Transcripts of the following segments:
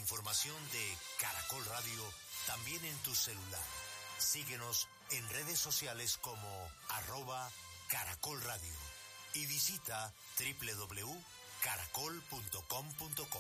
información de Caracol Radio también en tu celular. Síguenos en redes sociales como @Caracol Radio y visita www.caracol.com.co.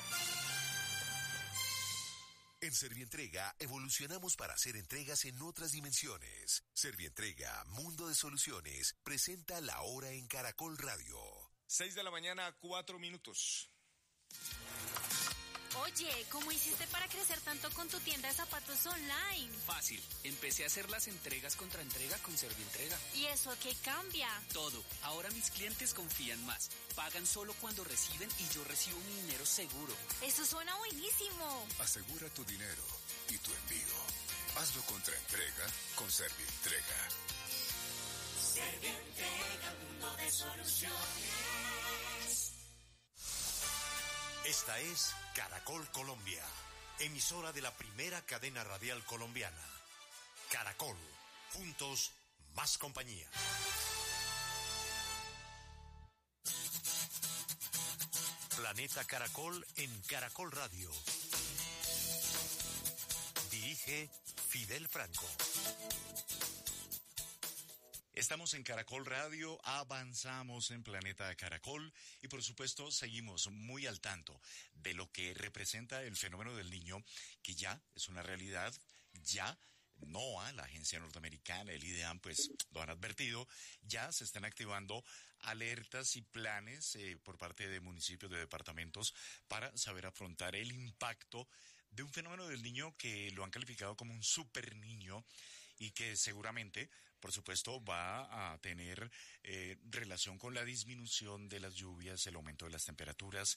En Servientrega evolucionamos para hacer entregas en otras dimensiones. Servientrega, Mundo de Soluciones, presenta La Hora en Caracol Radio. 6:04 a.m. Oye, ¿cómo hiciste para crecer tanto con tu tienda de zapatos online? Fácil, empecé a hacer las entregas contra entrega con Servientrega. ¿Y eso qué cambia? Todo, ahora mis clientes confían más, pagan solo cuando reciben y yo recibo mi dinero seguro. Eso suena buenísimo. Asegura tu dinero y tu envío. Hazlo contra entrega con Servientrega. Servientrega, Mundo de Soluciones. Esta es Caracol Colombia, emisora de la primera cadena radial colombiana. Caracol, juntos, más compañía. Planeta Caracol en Caracol Radio. Dirige Fidel Franco. Estamos en Caracol Radio, avanzamos en Planeta Caracol y por supuesto seguimos muy al tanto de lo que representa el fenómeno del Niño, que ya es una realidad, ya NOAA, la agencia norteamericana, el IDEAM, pues lo han advertido, ya se están activando alertas y planes por parte de municipios, de departamentos, para saber afrontar el impacto de un fenómeno del Niño que lo han calificado como un super niño y que seguramente, por supuesto, va a tener relación con la disminución de las lluvias, el aumento de las temperaturas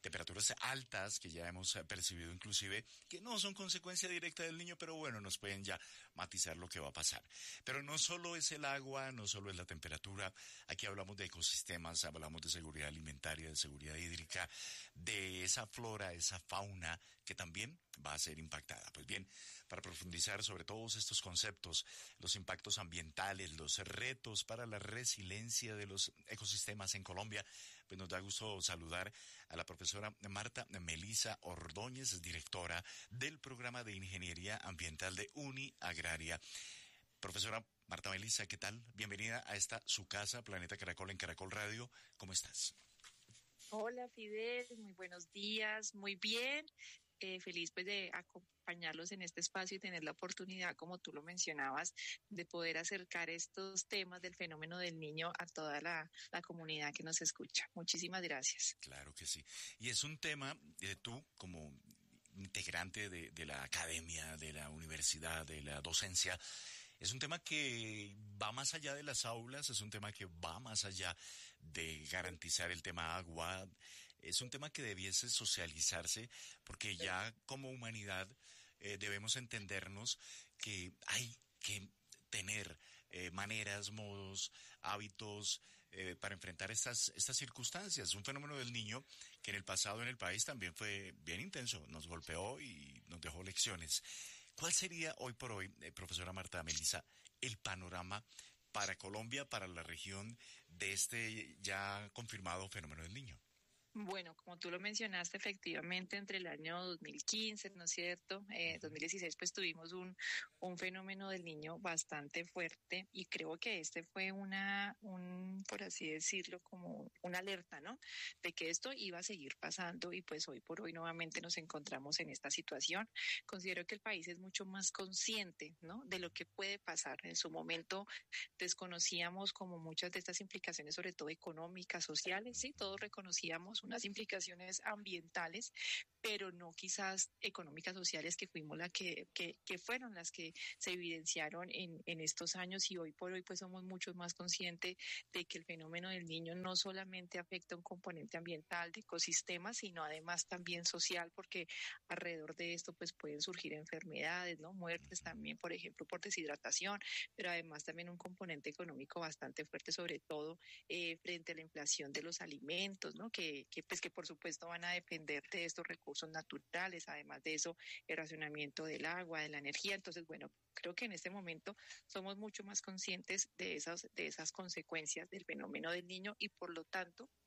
altas que ya hemos percibido inclusive, que no son consecuencia directa del Niño, pero bueno, nos pueden ya matizar lo que va a pasar. Pero no solo es el agua, no solo es la temperatura, aquí hablamos de ecosistemas, hablamos de seguridad alimentaria, de seguridad hídrica, de esa flora, esa fauna que también va a ser impactada. Pues bien, para profundizar sobre todos estos conceptos, los impactos ambientales, los retos para la resiliencia de los ecosistemas en Colombia, pues nos da gusto saludar a la profesora Marta Melisa Ordóñez, directora del programa de Ingeniería Ambiental de UniAgraria. Profesora Marta Melisa, ¿qué tal? Bienvenida a esta su casa, Planeta Caracol en Caracol Radio. ¿Cómo estás? Hola Fidel, muy buenos días, muy bien. Feliz pues de acompañarlos en este espacio y tener la oportunidad, como tú lo mencionabas, de poder acercar estos temas del fenómeno del Niño a toda la comunidad que nos escucha. Muchísimas gracias. Claro que sí. Y es un tema, tú como integrante de la academia, de la universidad, de la docencia, es un tema que va más allá de las aulas, es un tema que va más allá de garantizar el tema agua, es un tema que debiese socializarse, porque ya como humanidad debemos entendernos que hay que tener maneras, modos, hábitos para enfrentar estas circunstancias. Un fenómeno del Niño que en el pasado en el país también fue bien intenso, nos golpeó y nos dejó lecciones. ¿Cuál sería hoy por hoy, profesora Marta Melisa, el panorama para Colombia, para la región de este ya confirmado fenómeno del Niño? Bueno, como tú lo mencionaste, efectivamente, entre el año 2015, ¿no es cierto? 2016, pues tuvimos un fenómeno del Niño bastante fuerte y creo que este fue por así decirlo, como una alerta, ¿no? De que esto iba a seguir pasando y pues hoy por hoy nuevamente nos encontramos en esta situación. Considero que el país es mucho más consciente, ¿no? De lo que puede pasar. En su momento desconocíamos como muchas de estas implicaciones, sobre todo económicas, sociales, sí, todos reconocíamos unas implicaciones ambientales, pero no quizás económicas, sociales, que fuimos que fueron las que se evidenciaron en estos años, y hoy por hoy pues somos mucho más conscientes de que el fenómeno del Niño no solamente afecta un componente ambiental de ecosistemas, sino además también social, porque alrededor de esto pues pueden surgir enfermedades, ¿no? Muertes también, por ejemplo, por deshidratación, pero además también un componente económico bastante fuerte, sobre todo frente a la inflación de los alimentos, ¿no? Que por supuesto van a depender de estos recursos naturales, además de eso, el racionamiento del agua, de la energía. Entonces, bueno, creo que en este momento somos mucho más conscientes de esas consecuencias del fenómeno del Niño y por lo tanto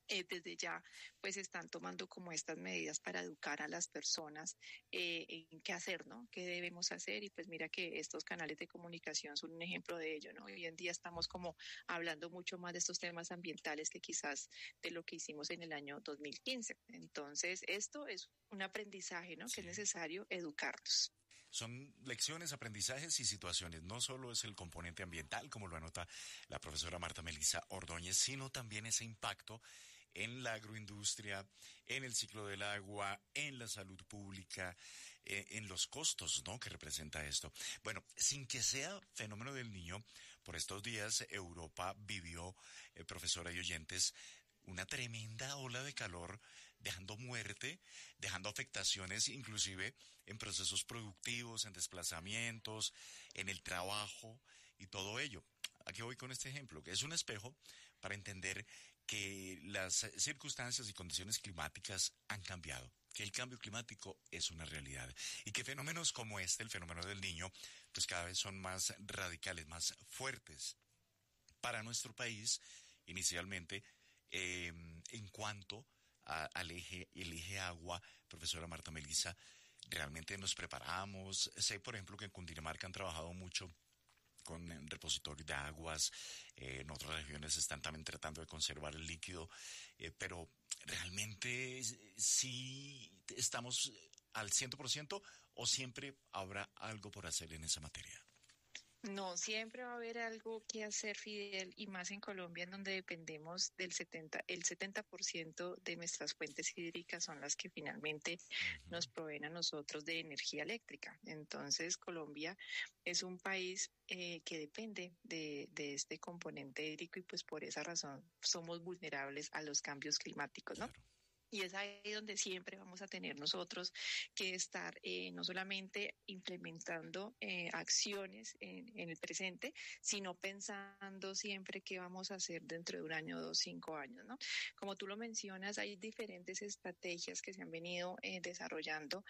desde ya pues están tomando como estas medidas para educar a las personas en qué hacer, ¿no? ¿Qué debemos hacer? Y pues mira que estos canales de comunicación son un ejemplo de ello, ¿no? Hoy en día estamos como hablando mucho más de estos temas ambientales que quizás de lo que hicimos en el año 2015. Entonces, esto es un aprendizaje, ¿no? Que es necesario educarnos. Son lecciones, aprendizajes y situaciones. No solo es el componente ambiental, como lo anota la profesora Marta Melisa Ordóñez, sino también ese impacto en la agroindustria, en el ciclo del agua, en la salud pública, en los costos, ¿no?, que representa esto. Bueno, sin que sea fenómeno del Niño, por estos días Europa vivió, profesora y oyentes, una tremenda ola de calor, dejando muerte, dejando afectaciones inclusive en procesos productivos, en desplazamientos, en el trabajo y todo ello. ¿A qué voy con este ejemplo? Que es un espejo para entender que las circunstancias y condiciones climáticas han cambiado, que el cambio climático es una realidad y que fenómenos como este, el fenómeno del Niño, pues cada vez son más radicales, más fuertes para nuestro país, inicialmente, en cuanto al el eje agua, profesora Marta Melisa, realmente nos preparamos. Sé, por ejemplo, que en Cundinamarca han trabajado mucho con repositorios de aguas, en otras regiones están también tratando de conservar el líquido, pero realmente sí estamos al 100% o siempre habrá algo por hacer en esa materia. No, siempre va a haber algo que hacer, Fidel, y más en Colombia, en donde dependemos el 70% de nuestras fuentes hídricas son las que finalmente nos proveen a nosotros de energía eléctrica. Entonces, Colombia es un país que depende de este componente hídrico y pues por esa razón somos vulnerables a los cambios climáticos, ¿no? Claro. Y es ahí donde siempre vamos a tener nosotros que estar no solamente implementando acciones en el presente, sino pensando siempre qué vamos a hacer dentro de un año, 2, 5 años, ¿no? Como tú lo mencionas, hay diferentes estrategias que se han venido desarrollando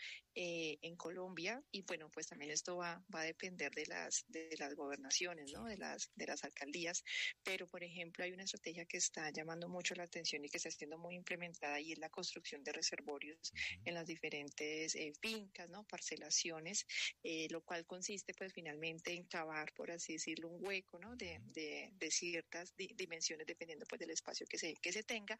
en Colombia y bueno, pues también esto va a depender de las gobernaciones, ¿no? De las alcaldías, pero por ejemplo hay una estrategia que está llamando mucho la atención y que está siendo muy implementada y es la construcción de reservorios en las diferentes fincas, ¿no? Parcelaciones, lo cual consiste pues finalmente en cavar, por así decirlo, un hueco, ¿no? De ciertas dimensiones dependiendo pues del espacio que se tenga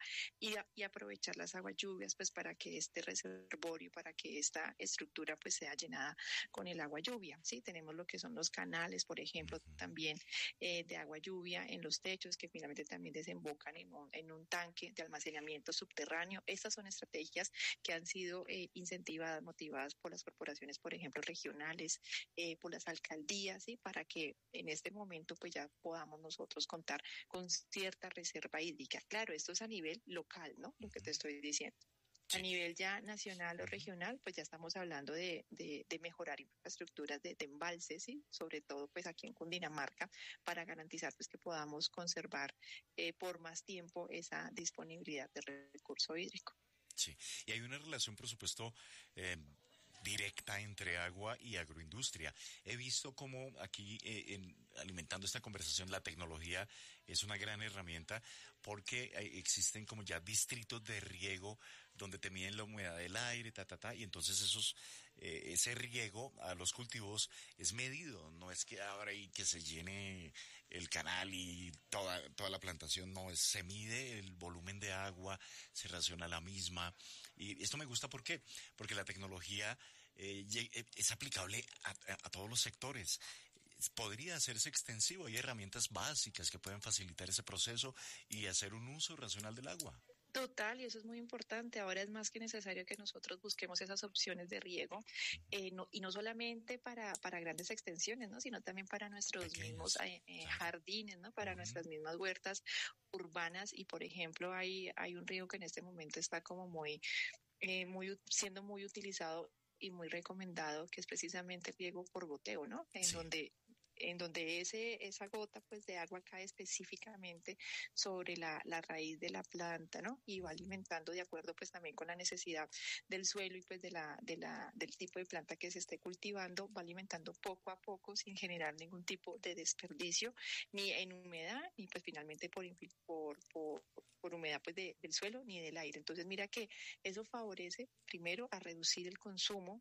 y aprovechar las aguas lluvias pues para que este reservorio, para que esta estructura pues sea llenada con el agua lluvia, ¿sí? Tenemos lo que son los canales, por ejemplo, también de agua lluvia en los techos que finalmente también desembocan en un tanque de almacenamiento subterráneo. Estas son estrategias que han sido incentivadas, motivadas por las corporaciones, por ejemplo, regionales, por las alcaldías, ¿sí? Para que en este momento pues ya podamos nosotros contar con cierta reserva hídrica. Claro, esto es a nivel local, ¿no? Lo que te estoy diciendo. A nivel ya nacional o regional, pues ya estamos hablando de mejorar infraestructuras de embalses, ¿sí? Sobre todo pues aquí en Cundinamarca, para garantizar pues que podamos conservar por más tiempo esa disponibilidad de recurso hídrico. Sí, y hay una relación, por supuesto, directa entre agua y agroindustria. He visto cómo aquí, alimentando esta conversación, la tecnología es una gran herramienta porque existen como ya distritos de riego donde te miden la humedad del aire, y entonces ese riego a los cultivos es medido, no es que abra y que se llene el canal y toda la plantación, no, se mide el volumen de agua, se raciona la misma, y esto me gusta, ¿por qué? Porque la tecnología es aplicable a todos los sectores. Podría hacerse extensivo, hay herramientas básicas que pueden facilitar ese proceso y hacer un uso racional del agua. Total, y eso es muy importante. Ahora es más que necesario que nosotros busquemos esas opciones de riego, y no solamente para grandes extensiones, ¿no? Sino también para nuestros mismos jardines, ¿no? Para nuestras mismas huertas urbanas. Y, por ejemplo, hay un riego que en este momento está como siendo muy utilizado y muy recomendado, que es precisamente el riego por goteo, ¿no? En donde esa gota pues de agua cae específicamente sobre la raíz de la planta, ¿no? Y va alimentando de acuerdo pues también con la necesidad del suelo y pues del tipo de planta que se esté cultivando, va alimentando poco a poco sin generar ningún tipo de desperdicio, ni en humedad, ni pues finalmente por por humedad pues del suelo ni del aire. Entonces mira que eso favorece primero a reducir el consumo